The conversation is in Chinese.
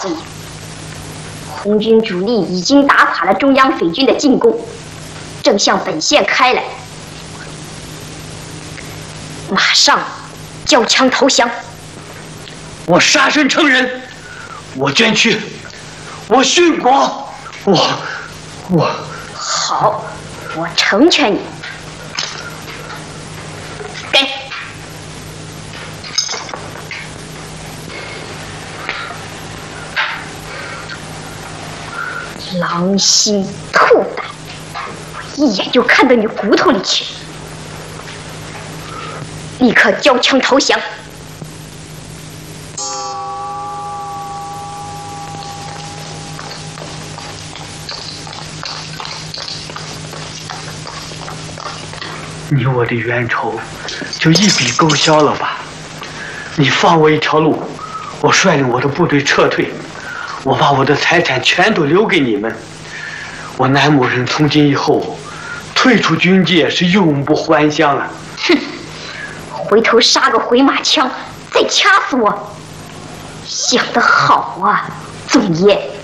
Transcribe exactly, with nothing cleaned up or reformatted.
诉你，红军主力已经打垮了中央匪军的进攻，正向本线开来，马上交枪投降。 我杀身成仁，我捐躯，我殉国，我我好，我成全你。给。狼心兔胆，我一眼就看到你骨头里去，立刻交枪投降。 你我的冤仇就一笔勾销了吧？你放我一条路，我率领我的部队撤退，我把我的财产全都留给你们。我南某人从今以后退出军界，是永不还乡了。 哼，回头杀个回马枪，再掐死我，想得好啊，总爷。